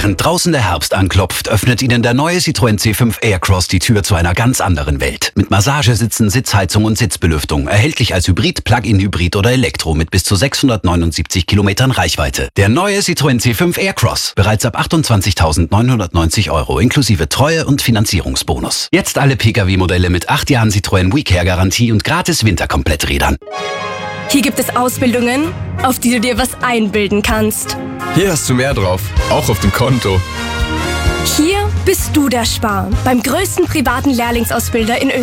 Während draußen der Herbst anklopft, öffnet Ihnen der neue Citroën C5 Aircross die Tür zu einer ganz anderen Welt. Mit Massagesitzen, Sitzheizung und Sitzbelüftung. Erhältlich als Hybrid, Plug-in-Hybrid oder Elektro mit bis zu 679 Kilometern Reichweite. Der neue Citroën C5 Aircross. Bereits ab 28.990 € inklusive Treue- und Finanzierungsbonus. Jetzt alle Pkw-Modelle mit 8 Jahren Citroën WeCare-Garantie und gratis Winterkompletträdern. Hier gibt es Ausbildungen, auf die du dir was einbilden kannst. Hier hast du mehr drauf, auch auf dem Konto. Hier bist du der Spar beim größten privaten Lehrlingsausbilder in Österreich.